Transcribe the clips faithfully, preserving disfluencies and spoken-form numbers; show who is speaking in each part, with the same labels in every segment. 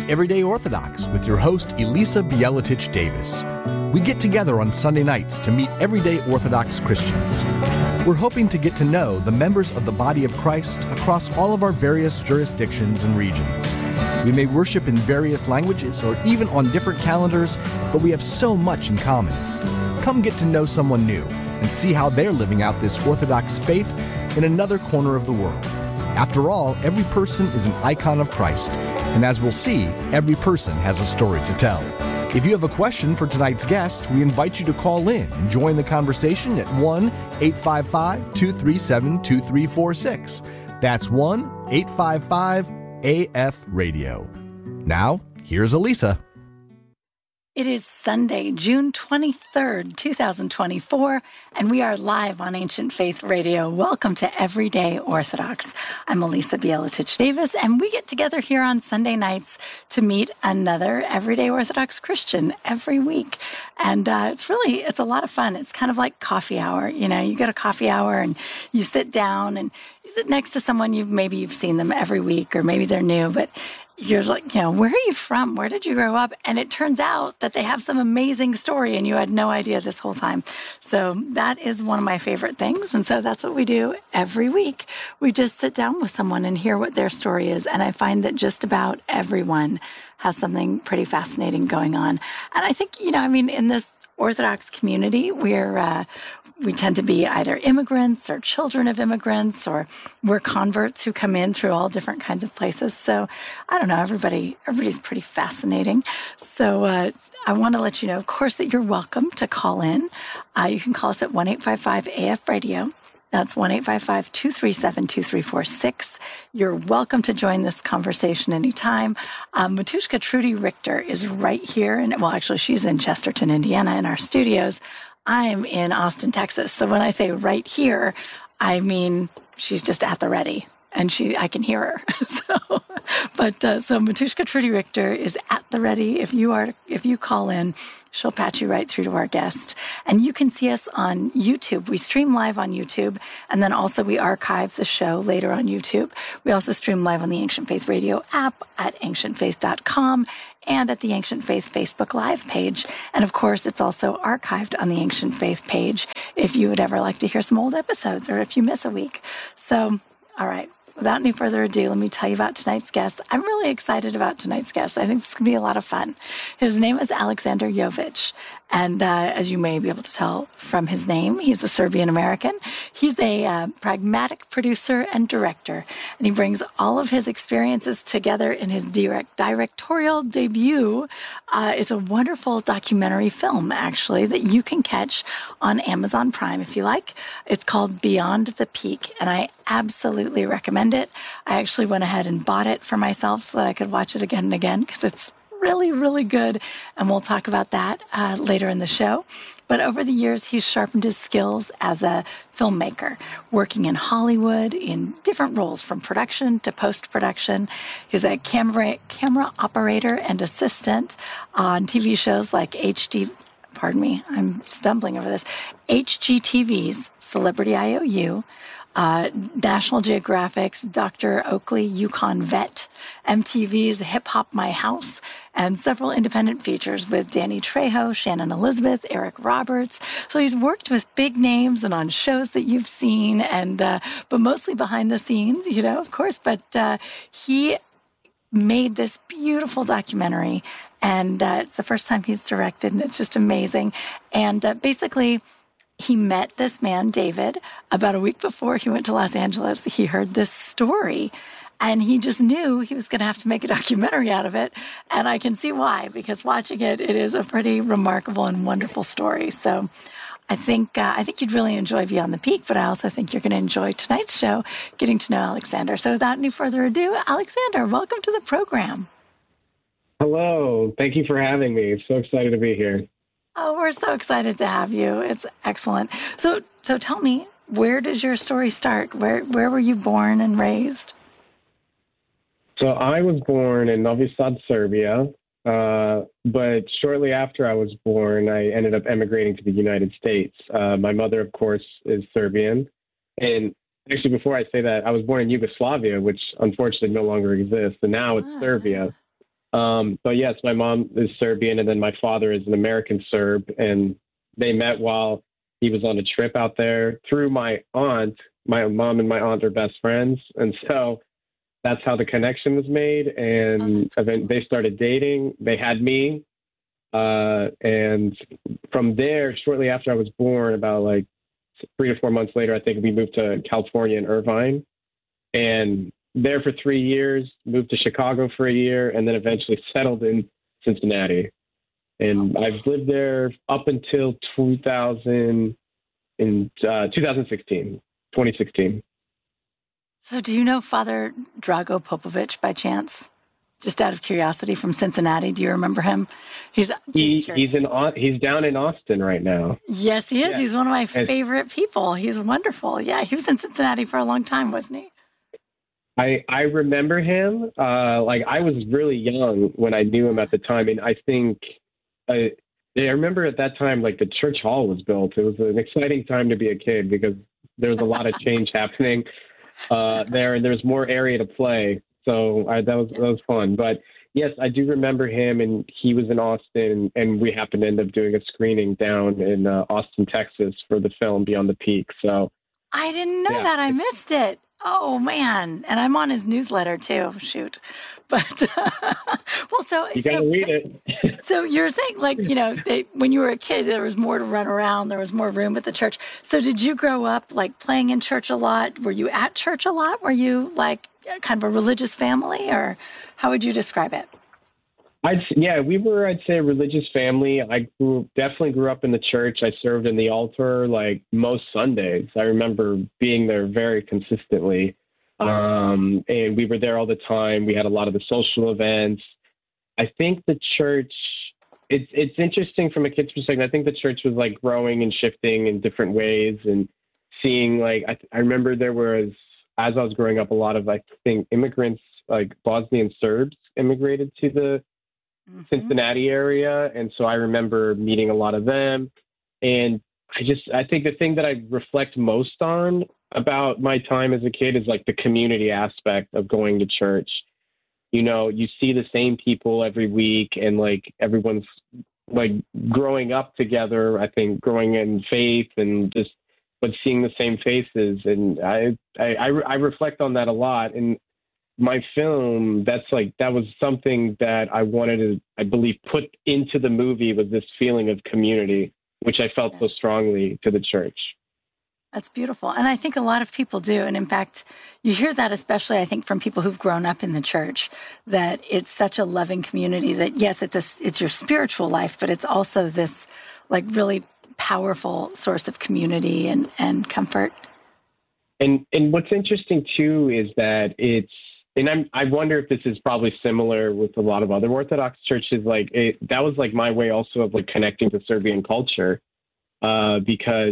Speaker 1: Everyday Orthodox with your host, Elisa Bielatich Davis. We get together on Sunday nights to meet everyday Orthodox Christians. We're hoping to get to know the members of the body of Christ across all of our various jurisdictions and regions. We may worship in various languages or even on different calendars, but we have so much in common. Come get to know someone new and see how they're living out this Orthodox faith in another corner of the world. After all, every person is an icon of Christ, and as we'll see, every person has a story to tell. If you have a question for tonight's guest, we invite you to call in and join the conversation at one eight five five, two three seven, two three four six. That's one eight five five A F radio. Now, here's Elisa.
Speaker 2: It is Sunday, June twenty-third, twenty twenty-four, and we are live on Ancient Faith Radio. Welcome to Everyday Orthodox. I'm Elisa Bielatich Davis, and we get together here on Sunday nights to meet another Everyday Orthodox Christian every week. And uh, it's really, it's a lot of fun. It's kind of like coffee hour. You know, you get a coffee hour and you sit down and you sit next to someone you've, maybe you've seen them every week or maybe they're new, but you're like, you know, where are you from? Where did you grow up? And it turns out that they have some amazing story and you had no idea this whole time. So that is one of my favorite things. And so that's what we do every week. We just sit down with someone and hear what their story is. And I find that just about everyone has something pretty fascinating going on. And I think, you know, I mean, in this Orthodox community, we're, uh, we tend to be either immigrants or children of immigrants, or we're converts who come in through all different kinds of places. So I don't know, everybody, everybody's pretty fascinating. So uh, I want to let you know, of course, that you're welcome to call in. Uh, you can call us at one eight five five A F radio. That's one eight five five, two three seven, two three four six. You're welcome to join this conversation anytime. Um, Matushka Trudy Richter is right here. And well, actually, she's in Chesterton, Indiana, in our studios. I'm in Austin, Texas. So when I say right here, I mean she's just at the ready, and she I can hear her. so, but uh, so Matushka Trudy Richter is at the ready. If you are, if you call in, she'll patch you right through to our guest. And you can see us on YouTube. We stream live on YouTube, and then also we archive the show later on YouTube. We also stream live on the Ancient Faith Radio app at ancient faith dot com and at the Ancient Faith Facebook Live page. And of course, it's also archived on the Ancient Faith page if you would ever like to hear some old episodes or if you miss a week. So, all right. Without any further ado, let me tell you about tonight's guest. I'm really excited about tonight's guest. I think this is going to be a lot of fun. His name is Aleksandar Jovic. And uh, as you may be able to tell from his name, he's a Serbian-American. He's a uh, pragmatic producer and director, and he brings all of his experiences together in his direct directorial debut. Uh, it's a wonderful documentary film, actually, that you can catch on Amazon Prime if you like. It's called Beyond the Peak, and I absolutely recommend it. I actually went ahead and bought it for myself so that I could watch it again and again because it's really, really good. And we'll talk about that uh, later in the show. But over the years, he's sharpened his skills as a filmmaker, working in Hollywood in different roles from production to post-production. He's a camera camera operator and assistant on T V shows like H D, pardon me, I'm stumbling over this, H G T V's Celebrity I O U, Uh, National Geographic's Doctor Oakley Yukon Vet, M T V's Hip Hop My House, and several independent features with Danny Trejo, Shannon Elizabeth, Eric Roberts. So he's worked with big names and on shows that you've seen, and uh, but mostly behind the scenes, you know, of course. But uh, he made this beautiful documentary, and uh, it's the first time he's directed, and it's just amazing. And uh, basically, he met this man, David, about a week before he went to Los Angeles. He heard this story, and he just knew he was going to have to make a documentary out of it. And I can see why, because watching it, it is a pretty remarkable and wonderful story. So I think uh, I think you'd really enjoy Beyond the Peak, but I also think you're going to enjoy tonight's show, getting to know Aleksandar. So without any further ado, Aleksandar, welcome to the program.
Speaker 3: Hello. Thank you for having me. So excited to be here.
Speaker 2: Oh, we're so excited to have you. It's excellent. So, so tell me, where does your story start? Where, where were you born and raised?
Speaker 3: So I was born in Novi Sad, Serbia, uh, but shortly after I was born, I ended up emigrating to the United States. Uh, my mother, of course, is Serbian. And actually, before I say that, I was born in Yugoslavia, which unfortunately no longer exists, and now it's
Speaker 2: ah.
Speaker 3: Serbia. Um, but yes, my mom is Serbian, and then my father is an American Serb, and they met while he was on a trip out there through my aunt. My mom and my aunt are best friends, and so that's how the connection was made. And
Speaker 2: Oh,
Speaker 3: then they started dating. They had me, uh, and from there, shortly after I was born, about like three to four months later, I think we moved to California in Irvine, and there for three years, moved to Chicago for a year, and then eventually settled in Cincinnati. And I've lived there up until two thousand in uh, twenty sixteen, twenty sixteen.
Speaker 2: So do you know Father Drago Popovic by chance? Just out of curiosity, from Cincinnati, do you remember him? He's
Speaker 3: he, he's in he's down in Austin right now.
Speaker 2: Yes, he is.
Speaker 3: Yeah.
Speaker 2: He's one of my
Speaker 3: And
Speaker 2: favorite people. He's wonderful. Yeah, he was in Cincinnati for a long time, wasn't he?
Speaker 3: I I remember him. Uh, like I was really young when I knew him at the time, and I think I, I remember at that time like the church hall was built. It was an exciting time to be a kid because there was a lot of change happening uh, there, and there was more area to play. So I, that was that was fun. But yes, I do remember him, and he was in Austin, and we happened to end up doing a screening down in uh, Austin, Texas, for the film Beyond the Peak. So
Speaker 2: I didn't know
Speaker 3: yeah.
Speaker 2: that. I missed it. Oh man! And I'm on his newsletter too. Shoot, but well, so
Speaker 3: you
Speaker 2: so,
Speaker 3: gotta read it.
Speaker 2: So you're saying, like, you know, they, when you were a kid, there was more to run around. There was more room at the church. So did you grow up like playing in church a lot? Were you at church a lot? Were you like kind of a religious family, or how would you describe it?
Speaker 3: I'd, yeah, we were, I'd say, a religious family. I grew, definitely grew up in the church. I served in the altar like most Sundays. I remember being there very consistently. Um, and we were there all the time. We had a lot of the social events. I think the church, it's, it's interesting from a kid's perspective. I think the church was like growing and shifting in different ways, and seeing like, I, I remember there was, as I was growing up, a lot of, I think, immigrants, like Bosnian Serbs immigrated to the Mm-hmm. Cincinnati area. And so I remember meeting a lot of them. And I just, I think the thing that I reflect most on about my time as a kid is like the community aspect of going to church. You know, you see the same people every week, and like everyone's like growing up together, I think growing in faith and just, but seeing the same faces. And I, I, I, I reflect on that a lot. And my film, that's like, that was something that I wanted to, I believe, put into the movie, was this feeling of community, which I felt yeah. so strongly to the church.
Speaker 2: That's beautiful. And I think a lot of people do. And in fact, you hear that, especially, I think, from people who've grown up in the church, that it's such a loving community that, yes, it's a, it's your spiritual life, but it's also this like really powerful source of community and, and comfort.
Speaker 3: And, and what's interesting too, is that it's, and I'm, I wonder if this is probably similar with a lot of other Orthodox churches. Like it, that was like my way also of like connecting to Serbian culture, uh, because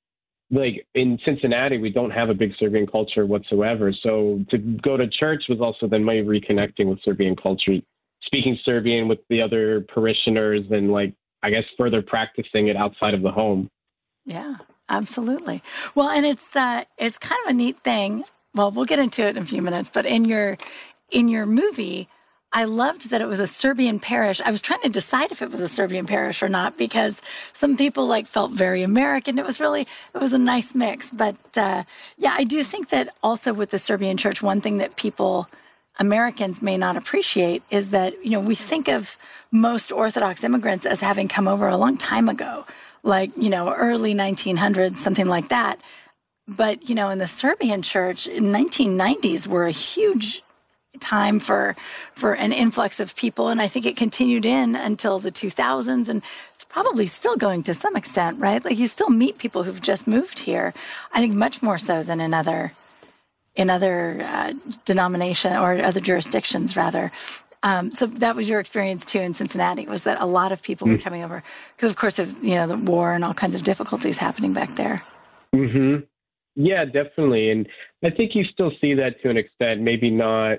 Speaker 3: like in Cincinnati, we don't have a big Serbian culture whatsoever. So to go to church was also then my reconnecting with Serbian culture, speaking Serbian with the other parishioners, and like, I guess, further practicing it outside of the home.
Speaker 2: Yeah, absolutely. Well, and it's, uh, it's kind of a neat thing. Well, we'll get into it in a few minutes, but in your in your movie, I loved that it was a Serbian parish. I was trying to decide if it was a Serbian parish or not, because some people like felt very American. It was really, it was a nice mix. But uh, yeah, I do think that also with the Serbian church, one thing that people, Americans, may not appreciate is that, you know, we think of most Orthodox immigrants as having come over a long time ago, like, you know, early nineteen hundreds, something like that. But, you know, in the Serbian church, in nineteen nineties were a huge time for for an influx of people. And I think it continued in until the two thousands. And it's probably still going to some extent, right? Like you still meet people who've just moved here. I think much more so than in other, in other uh, denomination or other jurisdictions, rather. Um, so that was your experience, too, in Cincinnati, was that a lot of people mm-hmm. were coming over because, of course, it was, you know, the war and all kinds of difficulties happening back there.
Speaker 3: Mm-hmm. Yeah, definitely. And I think you still see that to an extent, maybe not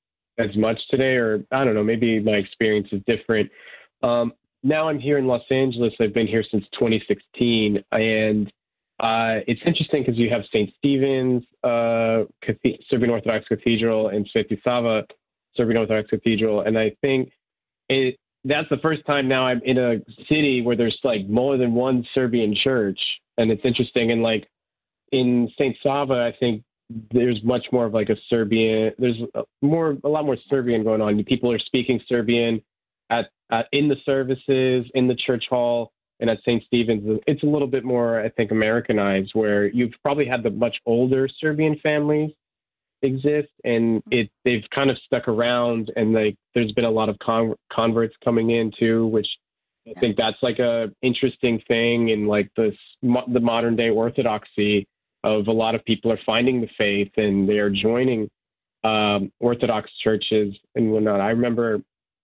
Speaker 3: as much today, or I don't know, maybe my experience is different. Um, now I'm here in Los Angeles. I've been here since twenty sixteen. And uh, it's interesting because you have Saint Stephen's uh, Serbian Orthodox Cathedral and Sveti Sava Serbian Orthodox Cathedral. And I think it, that's the first time now I'm in a city where there's like more than one Serbian church. And it's interesting. And like in Saint Sava, I think there's much more of like a Serbian, there's a more, a lot more Serbian going on. People are speaking Serbian at, at in the services, in the church hall, and at Saint Stephen's. It's a little bit more, I think, Americanized, where you've probably had the much older Serbian families exist, and it they've kind of stuck around, and like there's been a lot of con- converts coming in too, which I think that's like a interesting thing in like this the modern day Orthodoxy of a lot of people are finding the faith and they are joining um, Orthodox churches and whatnot. I remember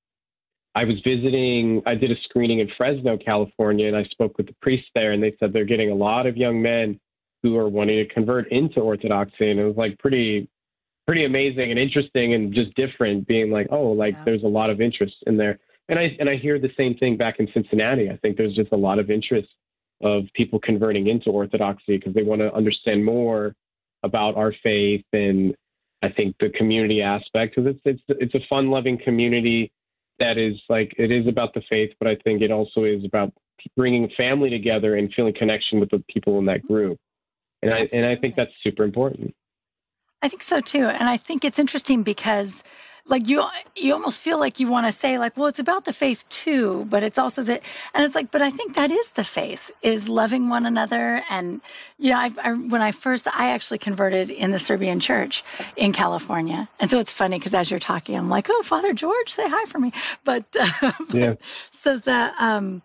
Speaker 3: I was visiting, I did a screening in Fresno, California, and I spoke with the priests there, and they said they're getting a lot of young men who are wanting to convert into Orthodoxy, and it was like pretty pretty amazing and interesting and just different, being like, oh, like yeah. there's a lot of interest in there. And I and I hear the same thing back in Cincinnati. I think there's just a lot of interest of people converting into Orthodoxy because they want to understand more about our faith, and I think the community aspect, because it's it's it's a fun-loving community that is like, it is about the faith, but I think it also is about bringing family together and feeling connection with the people in that group. And I and I think that's super important.
Speaker 2: I think so too. And I think it's interesting because like you, you almost feel like you want to say like, well, it's about the faith too, but it's also that, and it's like, but I think that is the faith, is loving one another. And, you know, I, I when I first, I actually converted in the Serbian church in California. And so it's funny because as you're talking, I'm like, oh, Father George, say hi for me. But, uh,
Speaker 3: yeah.
Speaker 2: so the, um,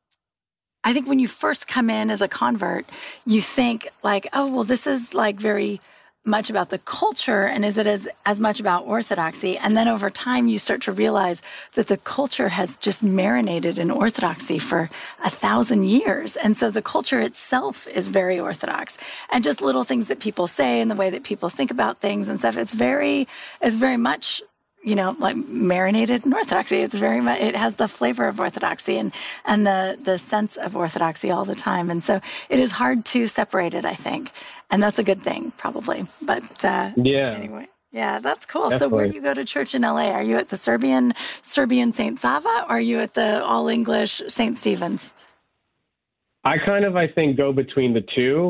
Speaker 2: I think when you first come in as a convert, you think like, oh, well, this is like very much about the culture, and is it as, as much about Orthodoxy? And then over time, you start to realize that the culture has just marinated in Orthodoxy for a thousand years. And so the culture itself is very Orthodox. And just little things that people say and the way that people think about things and stuff, it's very, it's very much, you know, like marinated in Orthodoxy. It's very much, it has the flavor of Orthodoxy and, and the, the sense of Orthodoxy all the time. And so it is hard to separate it, I think. And that's a good thing, probably. But uh,
Speaker 3: yeah.
Speaker 2: anyway, yeah, that's cool.
Speaker 3: Definitely.
Speaker 2: So where do you go to church in L A? Are you at the Serbian, Serbian Saint Sava, or are you at the all English Saint Stephen's?
Speaker 3: I kind of, I think, go between the two.